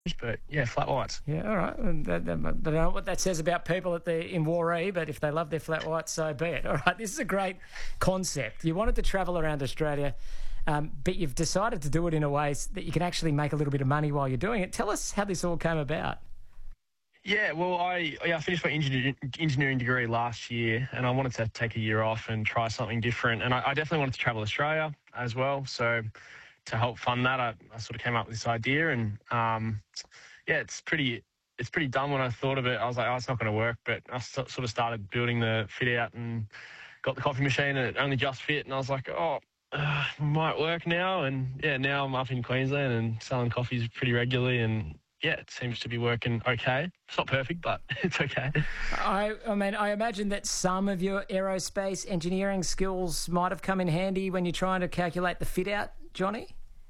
but yeah, flat whites. Yeah, all right. And I don't know what that says about people in Warree, but if they love their flat whites, so be it. All right, this is a great concept. You wanted to travel around Australia, but you've decided to do it in a way that you can actually make a little bit of money while you're doing it. Tell us how this all came about. Yeah, well, I finished my engineering degree last year, and I wanted to take a year off and try something different. And I definitely wanted to travel Australia as well. So to help fund that, I sort of came up with this idea, and yeah, it's pretty dumb when I thought of it. I was like, oh, it's not going to work, but I sort of started building the fit out and got the coffee machine, and it only just fit, and I was like, oh, might work now. And yeah, now I'm up in Queensland and selling coffees pretty regularly, and yeah, it seems to be working okay. It's not perfect, but it's okay. I mean, I imagine that some of your aerospace engineering skills might have come in handy when you're trying to calculate the fit out, Johnny.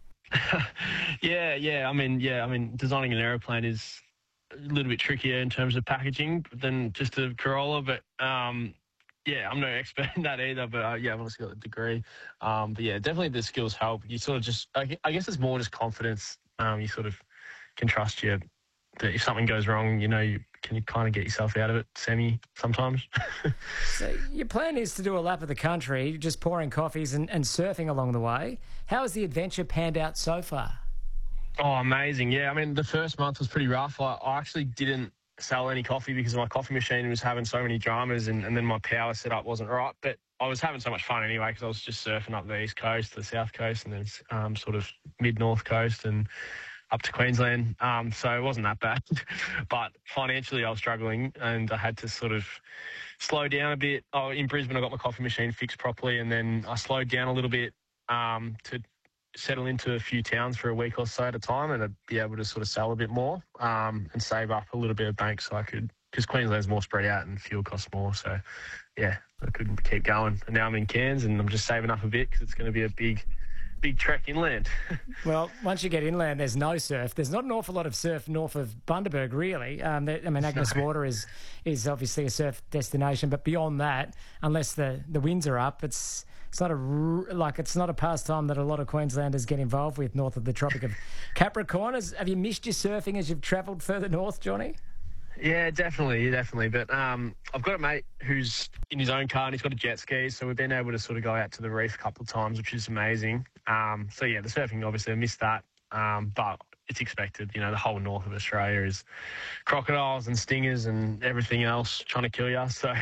Yeah. I mean, designing an aeroplane is a little bit trickier in terms of packaging than just a Corolla, but yeah, I'm no expert in that either. But yeah, I've obviously got the degree. But yeah, definitely the skills help. You sort of just, I guess it's more just confidence. You sort of can trust you that if something goes wrong, you can kind of get yourself out of it sometimes. So your plan is to do a lap of the country, just pouring coffees and surfing along the way. How has the adventure panned out so far? Oh, amazing. Yeah, I mean, the first month was pretty rough. I actually didn't sell any coffee because my coffee machine was having so many dramas, and then my power setup wasn't right. But I was having so much fun anyway because I was just surfing up the east coast, the south coast, and then sort of mid-north coast and up to Queensland. So it wasn't that bad. But financially, I was struggling, and I had to sort of slow down a bit. In Brisbane, I got my coffee machine fixed properly, and then I slowed down a little bit to settle into a few towns for a week or so at a time, and I'd be able to sort of sell a bit more and save up a little bit of bank so I could, because Queensland's more spread out and fuel costs more. So, yeah, I couldn't keep going. And now I'm in Cairns, and I'm just saving up a bit because it's going to be a big trek inland. Well, once you get inland, there's no surf. There's not an awful lot of surf north of Bundaberg, really. I mean, Agnes Water is obviously a surf destination, but beyond that, unless the winds are up, it's not a pastime that a lot of Queenslanders get involved with north of the Tropic of Capricorn. Have you missed your surfing as you've travelled further north, Johnny? Yeah, definitely. But I've got a mate who's in his own car and he's got a jet ski, so we've been able to sort of go out to the reef a couple of times, which is amazing. So yeah, the surfing, obviously I missed that, but it's expected. The whole north of Australia is crocodiles and stingers and everything else trying to kill you. So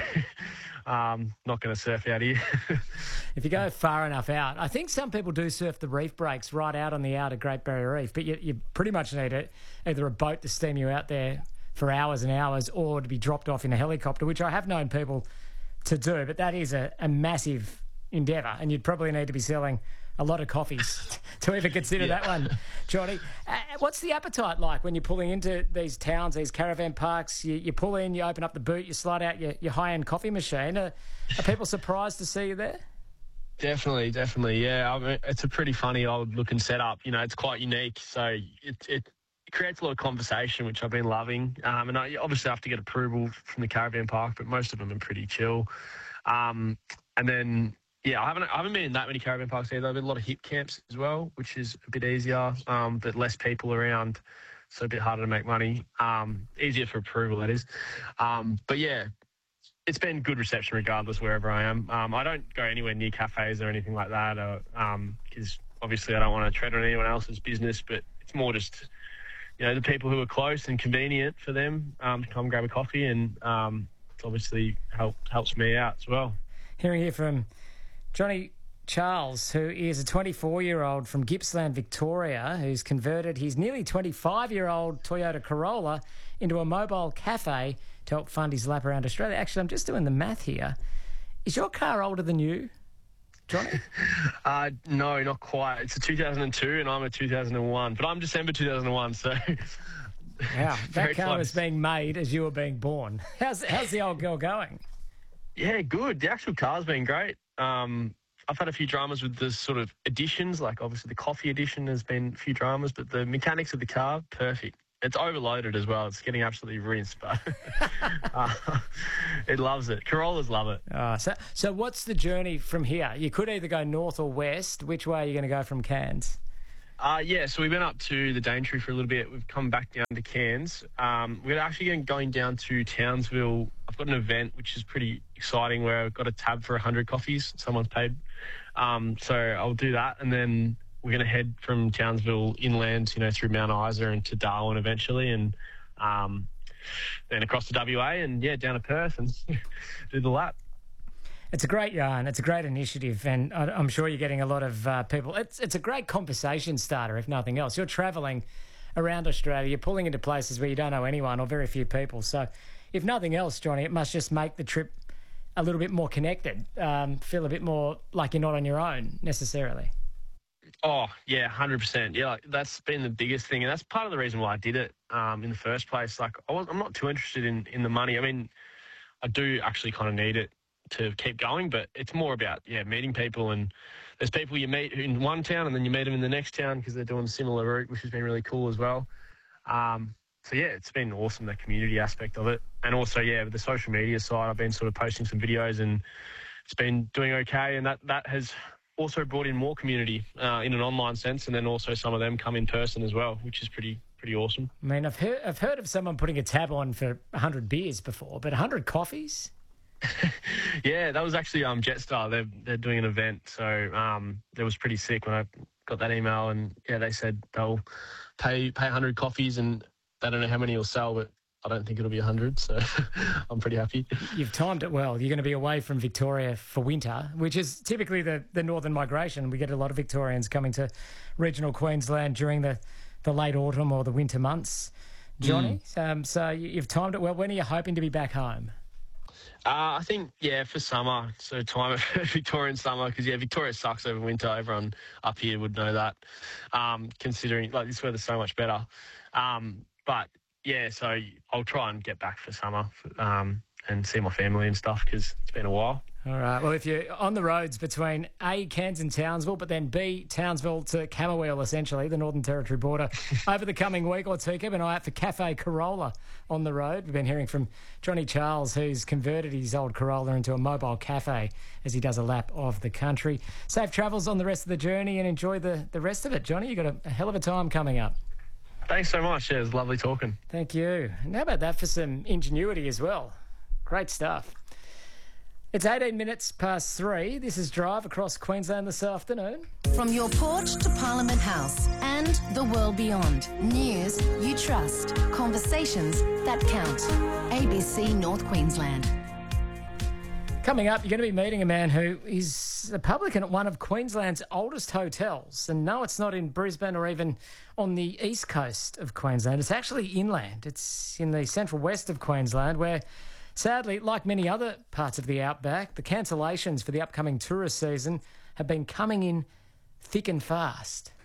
not going to surf out here. If you go far enough out, I think some people do surf the reef breaks right out on the outer Great Barrier Reef, but you pretty much need either a boat to steam you out there for hours and hours, or to be dropped off in a helicopter, which I have known people to do, but that is a massive endeavour, and you'd probably need to be selling a lot of coffees to even consider that one, Johnny. What's the appetite like when you're pulling into these towns, these caravan parks? You pull in, you open up the boot, you slide out your high-end coffee machine. Are people surprised to see you there? Definitely, yeah. I mean, it's a pretty funny old-looking setup. It's quite unique, so it creates a lot of conversation, which I've been loving. And I obviously have to get approval from the caravan park, but most of them are pretty chill. And then, yeah, I haven't been in that many caravan parks either. I've been a lot of hip camps as well, which is a bit easier, but less people around, so a bit harder to make money. Easier for approval, that is. But yeah, it's been good reception regardless wherever I am. I don't go anywhere near cafes or anything like that, because obviously I don't want to tread on anyone else's business, but it's more just the people who are close and convenient for them to come grab a coffee, and it obviously helps me out as well. Hearing here from Johnny Charles, who is a 24-year-old from Gippsland, Victoria, who's converted his nearly 25-year-old Toyota Corolla into a mobile cafe to help fund his lap around Australia. Actually, I'm just doing the math here. Is your car older than you, Johnny? No, not quite. It's a 2002 and I'm a 2001, but I'm December 2001, so... Wow, that car was being made as you were being born. How's the old girl going? Yeah, good. The actual car's been great. I've had a few dramas with the sort of additions, like obviously the coffee edition has been a few dramas, but the mechanics of the car, perfect. It's overloaded as well. It's getting absolutely rinsed, but it loves it. Corollas love it. So what's the journey from here? You could either go north or west. Which way are you going to go from Cairns? Yeah, so we went up to the Daintree for a little bit. We've come back down to Cairns. We're actually going down to Townsville. I've got an event which is pretty exciting where I've got a tab for 100 coffees. Someone's paid. So I'll do that. And then we're going to head from Townsville inland, through Mount Isa and to Darwin eventually. And then across to WA and, down to Perth and do the lap. It's a great yarn. It's a great initiative, and I'm sure you're getting a lot of people. It's a great conversation starter, if nothing else. You're travelling around Australia. You're pulling into places where you don't know anyone or very few people. So, if nothing else, Johnny, it must just make the trip a little bit more connected, feel a bit more like you're not on your own necessarily. Oh, yeah, 100%. Yeah, that's been the biggest thing, and that's part of the reason why I did it in the first place. Like, I'm not too interested in the money. I mean, I do actually kind of need it to keep going, but it's more about meeting people, and there's people you meet in one town and then you meet them in the next town because they're doing a similar route, which has been really cool as well. So it's been awesome, the community aspect of it, and also the social media side. I've been sort of posting some videos and it's been doing okay, and that has also brought in more community in an online sense, and then also some of them come in person as well, which is pretty awesome. I mean, I've heard of someone putting a tab on for 100 beers before, but 100 coffees? Yeah, that was actually Jetstar. They're doing an event, so that was pretty sick when I got that email, and they said they'll pay 100 coffees, and they don't know how many will sell, but I don't think it'll be 100, so I'm pretty happy. You've timed it well. You're going to be away from Victoria for winter, which is typically the northern migration. We get a lot of Victorians coming to regional Queensland during the late autumn or the winter months, Johnny. So you've timed it well. When are you hoping to be back home? I think, for summer, so time of Victorian summer, because, Victoria sucks over winter. Everyone up here would know that, considering, this weather's so much better. So I'll try and get back for summer and see my family and stuff because it's been a while. All right. Well, if you're on the roads between A, Cairns and Townsville, but then B, Townsville to Camberwell, essentially, the Northern Territory border, over the coming week or two, keep an eye out for Cafe Corolla on the road. We've been hearing from Johnny Charles, who's converted his old Corolla into a mobile cafe as he does a lap of the country. Safe travels on the rest of the journey and enjoy the rest of it, Johnny. You've got a hell of a time coming up. Thanks so much. Yeah, it was lovely talking. Thank you. And how about that for some ingenuity as well? Great stuff. It's 18 minutes past 3. This is Drive across Queensland this afternoon. From your porch to Parliament House and the world beyond. News you trust. Conversations that count. ABC North Queensland. Coming up, you're going to be meeting a man who is a publican at one of Queensland's oldest hotels. And no, it's not in Brisbane or even on the east coast of Queensland. It's actually inland. It's in the central west of Queensland where, sadly, like many other parts of the outback, the cancellations for the upcoming tourist season have been coming in thick and fast.